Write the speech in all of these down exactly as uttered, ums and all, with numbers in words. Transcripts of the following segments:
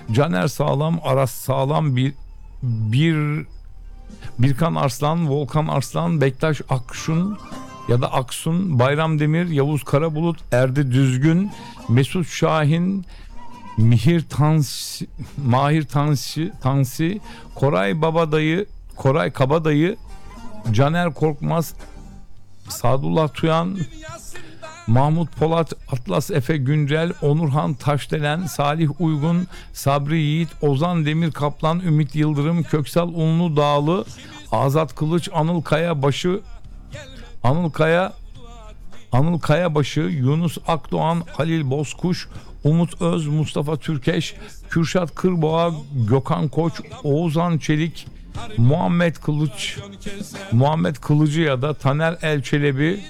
Caner Sağlam, Aras Sağlam, bir bir Birkan Arslan, Volkan Arslan, Bektaş Akşun ya da Aksun, Bayram Demir, Yavuz Karabulut, Erdi Düzgün, Mesut Şahin, Mihir Tansi, Mahir Tansi, Tansi, Koray Babadayı, Koray Kabadayı, Caner Korkmaz, Sadullah Tuyan, Mahmut Polat, Atlas Efe Güncel, Onurhan Taşdelen, Salih Uygun, Sabri Yiğit, Ozan Demir Kaplan, Ümit Yıldırım, Köksal Unlu Dağlı, Azat Kılıç, Anıl Kayabaşı, Anıl Kaya, Anıl Kayabaşı, Yunus Akdoğan, Halil Bozkuş, Umut Öz, Mustafa Türkeş, Kürşat Kırboğa, Gökhan Koç, Oğuzhan Çelik, Muhammed Kılıç, Muhammed Kılıcı ya da Taner El Çelebi,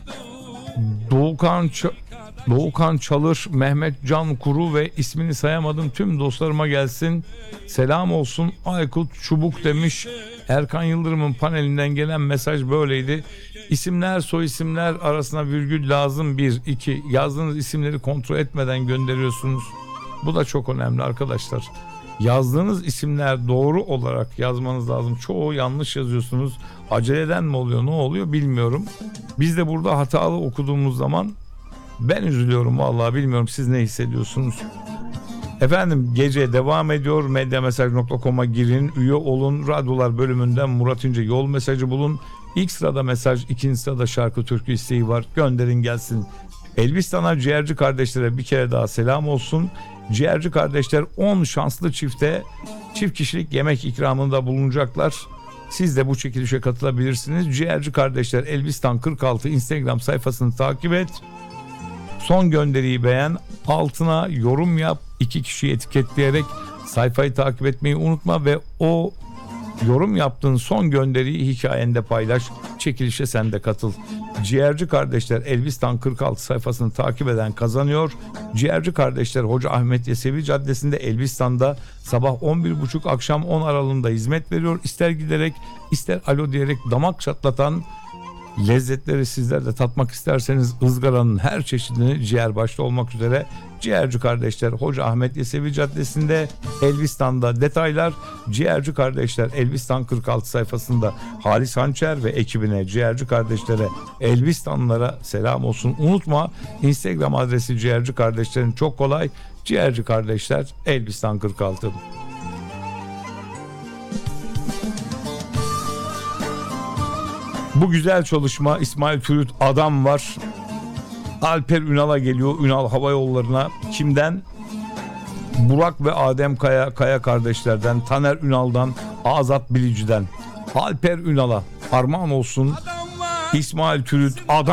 Doğukan Ç- Doğukan Çalır, Mehmet Can Kuru ve ismini sayamadım tüm dostlarıma gelsin. Selam olsun Aykut Çubuk demiş. Erkan Yıldırım'ın panelinden gelen mesaj böyleydi. İsimler, soy isimler arasına virgül lazım. Bir, iki, yazdığınız isimleri kontrol etmeden gönderiyorsunuz. Bu da çok önemli arkadaşlar. Yazdığınız isimler doğru olarak yazmanız lazım. Çoğu yanlış yazıyorsunuz. Aceleden mi oluyor, ne oluyor bilmiyorum. Biz de burada hatalı okuduğumuz zaman ben üzülüyorum vallahi, bilmiyorum siz ne hissediyorsunuz. Efendim gece devam ediyor. medyamesaj nokta com'a girin, üye olun. Radyolar bölümünden Murat İnce yol mesajı bulun. İlk sırada mesaj, ikinci sırada şarkı türkü isteği var. Gönderin gelsin. Elbistan'a ciğerci kardeşlere bir kere daha selam olsun. Ciğerci kardeşler on şanslı çifte çift kişilik yemek ikramında bulunacaklar. Siz de bu çekilişe katılabilirsiniz. Ciğerci kardeşler Elbistan kırk altı Instagram sayfasını takip et. Son gönderiyi beğen, altına yorum yap, iki kişiyi etiketleyerek sayfayı takip etmeyi unutma ve o yorum yaptığın son gönderiyi hikayende paylaş. Çekilişe sen de katıl. Ciğerci kardeşler Elbistan kırk altı sayfasını takip eden kazanıyor. Ciğerci kardeşler Hoca Ahmet Yesevi Caddesi'nde Elbistan'da sabah on bir buçuk akşam on aralığında hizmet veriyor. İster giderek ister alo diyerek damak çatlatan lezzetleri sizler de tatmak isterseniz ızgaranın her çeşidini, ciğer başta olmak üzere, Ciğerci kardeşler Hoca Ahmet Yesevi Caddesi'nde Elbistan'da. Detaylar Ciğerci kardeşler Elbistan kırk altı sayfasında. Halis Hançer ve ekibine, ciğerci kardeşlere, Elbistanlılara selam olsun. Unutma, Instagram adresi ciğerci kardeşlerin çok kolay. Ciğerci kardeşler Elbistan kırk altı. Bu güzel çalışma İsmail Türüt Adam var. Alper Ünal'a geliyor. Ünal Hava Yolları'na. Kimden? Burak ve Adem Kaya, Kaya kardeşlerden, Taner Ünal'dan, Azat Bilici'den. Alper Ünal'a armağan olsun. İsmail Türüt Adam.